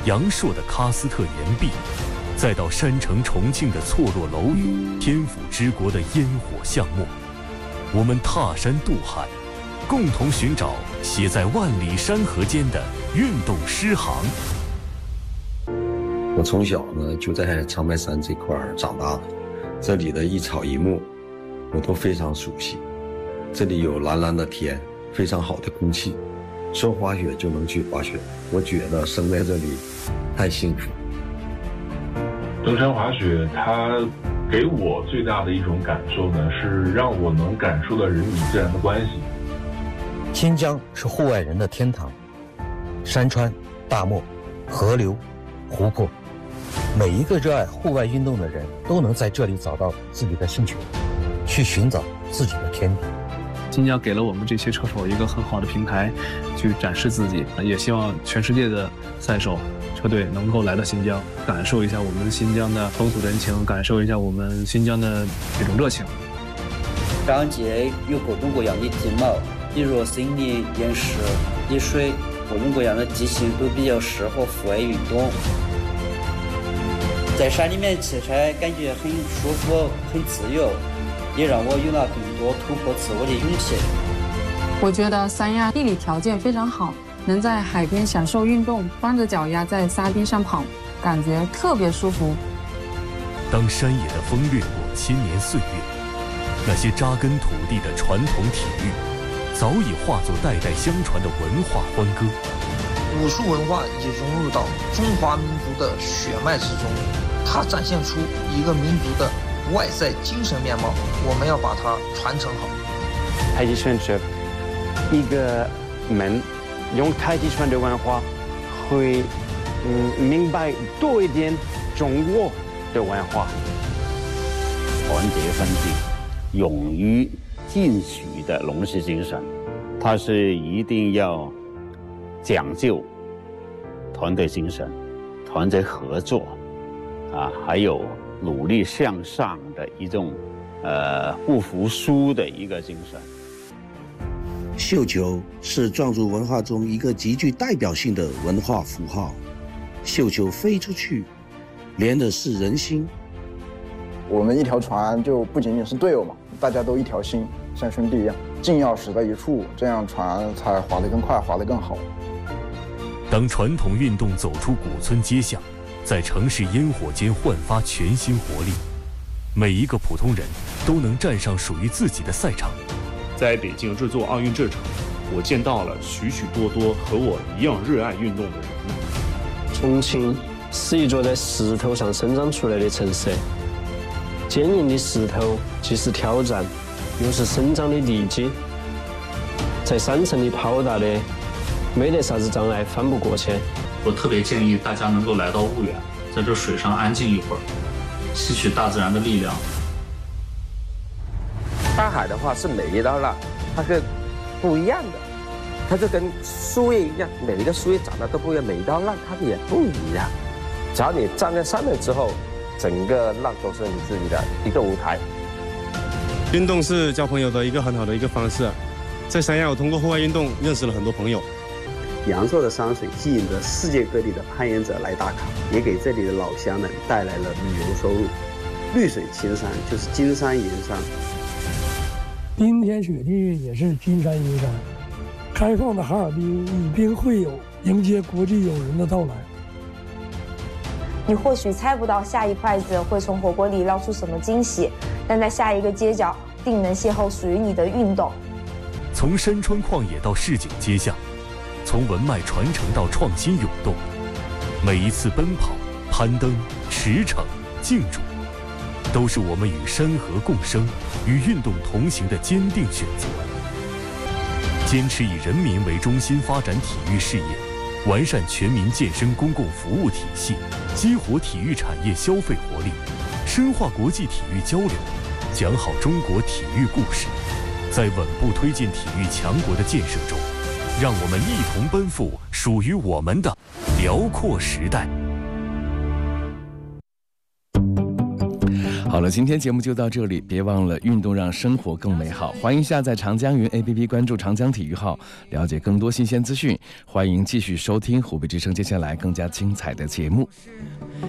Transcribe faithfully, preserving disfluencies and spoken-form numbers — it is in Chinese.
阳朔的喀斯特岩壁，再到山城重庆的错落楼宇，天府之国的烟火巷陌，我们踏山渡海，共同寻找写在万里山河间的运动诗行。 我从小呢就在长白山这块长大的，这里的一草一木我都非常熟悉。这里有蓝蓝的天，非常好的空气，说滑雪就能去滑雪，我觉得生在这里太幸福。 登山滑雪它给我最大的一种感受呢，是让我能感受到人与自然的关系。 新疆是户外人的天堂，山川、大漠、河流、湖泊，每一个热爱户外运动的人都能在这里找到自己的兴趣，去寻找自己的天地。 新疆给了我们这些车手一个很好的平台，去展示自己，也希望全世界的赛手、车队能够来到新疆，感受一下我们新疆的风土人情，感受一下我们新疆的这种热情。 张杰有各种各样的地貌，比如森林、岩石、野水，各种各样的地形都比较适合户外运动。在山里面骑车感觉很舒服、很自由，也让我有了更多突破自我的勇气。 我觉得三亚地理条件非常好，能在海边享受运动，光着脚丫在沙滩上跑，感觉特别舒服。 当山野的风掠过千年岁月，那些扎根土地的传统体育，早已化作代代相传的文化欢歌。 武术文化已融入到中华民族的血脉之中，它展现出一个民族的外在精神面貌，我们要把它传承好。 太极拳是一个门，用太极拳的文化会嗯明白多一点中国的文化。 团结奋进、勇于进取的龙狮精神，它是一定要讲究团队精神、团队合作啊，还有努力向上的一种呃不服输的一个精神。 绣球是壮族文化中一个极具代表性的文化符号，绣球飞出去，连的是人心。 我们一条船就不仅仅是队友嘛，大家都一条心，像兄弟一样，劲要使在一处，这样船才划得更快，划得更好。 当传统运动走出古村街巷，在城市烟火间焕发全新活力，每一个普通人都能站上属于自己的赛场。 在北京这座奥运这场，我见到了许许多多和我一样热爱运动的人们。 重庆是一座在石头上生长出来的城市，坚硬的石头既是挑战，又是生长的地基。在山城里跑打的，没得啥子障碍翻不过去。 我特别建议大家能够来到婺源，在这水上安静一会儿，吸取大自然的力量。 大海的话是每一道浪，它是不一样的，它就跟树叶一样，每一个树叶长得都不一样，每一道浪它也不一样。只要你站在上面之后，整个浪都是你自己的一个舞台。 运动是交朋友的一个很好的一个方式，在三亚我通过户外运动认识了很多朋友。 阳朔的山水吸引着世界各地的攀岩者来打卡，也给这里的老乡们带来了旅游收入。绿水青山就是金山银山， 冰天雪地也是金山银山。开放的哈尔滨以冰会友，迎接国际友人的到来。 你或许猜不到下一筷子会从火锅里捞出什么惊喜，但在下一个街角定能邂逅属于你的运动。 从山川旷野到市井街巷，从文脉传承到创新涌动，每一次奔跑、攀登、驰骋、竞逐，都是我们与山河共生、与运动同行的坚定选择。坚持以人民为中心发展体育事业，完善全民健身公共服务体系，激活体育产业消费活力，深化国际体育交流，讲好中国体育故事，在稳步推进体育强国的建设中，让我们一同奔赴属于我们的辽阔时代。 好了，今天节目就到这里，别忘了运动让生活更美好。欢迎下载长江云 A P P， 关注长江体育号，了解更多新鲜资讯。欢迎继续收听湖北之声接下来更加精彩的节目。